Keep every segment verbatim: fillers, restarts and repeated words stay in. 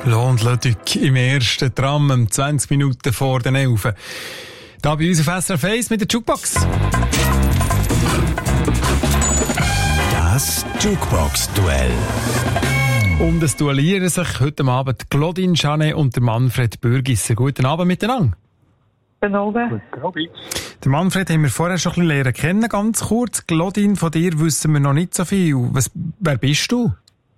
Lohnt Leduc im ersten Tram um zwanzig Minuten vor den elf. Da bei uns auf S R F eins mit der Jukebox. Das Jukebox-Duell. Um das duellieren sich heute Abend Claudine Janet und der Manfred Bürgisser. Guten Abend miteinander. Guten Abend. Der Manfred haben wir vorher schon ein bisschen lernen kennen, ganz kurz. Claudine, von dir wissen wir noch nicht so viel. Was, wer bist du?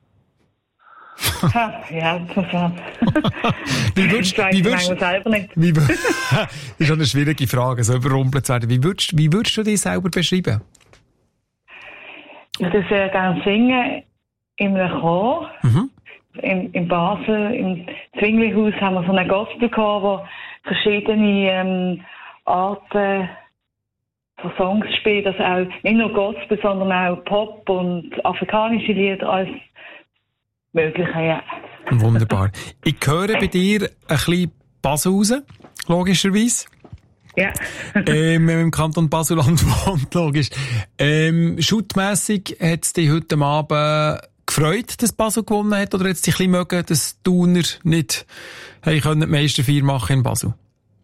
Ha, ja, interessant. Wie würdest, ich wie würdest, selber nicht. Wie, das ist schon eine schwierige Frage, so überrumpelt zu werden. Wie würdest, wie würdest du dich selber beschreiben? Ich würde sehr gerne singen in einem Chor. Mhm. In, in Basel, im Zwinglihaus haben wir so einen Gospelchor, wo verschiedene ähm, Arten von Songs spielt. Also auch nicht nur Gospel, sondern auch Pop und afrikanische Lieder als Mögliche, ja. Wunderbar. Ich höre bei dir ein bisschen Basel raus, logischerweise. Ja. ähm, wenn man im Kanton Basel-Land wohnt, logisch. Ähm, Schuttmässig hat es dich heute Abend gefreut, dass Basel gewonnen hat, oder hat es dich ein bisschen mögen, dass die Thuner nicht hey, können die Meisterfeier machen in Basel?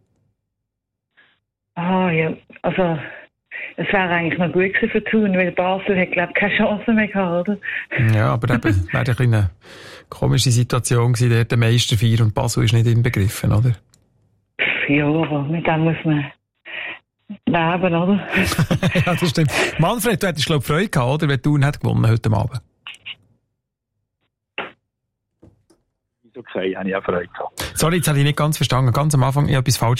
Ah, ja, also es wäre eigentlich noch gut gewesen für Thun, weil Basel hat, glaube ich, keine Chance mehr gehabt, oder? Ja, aber eben, wäre eine kleine komische Situation gewesen, der Meisterfeier und Basel ist nicht inbegriffen, oder? Ja, aber mit dem muss man leben, oder? Ja, das stimmt. Manfred, du hättest, glaube ich, Freude gehabt, oder? Wenn Thun hat gewonnen heute Abend. Okay, habe ich auch Freude gehabt. Sorry, jetzt habe ich nicht ganz verstanden. Ganz am Anfang, ich habe etwas falsch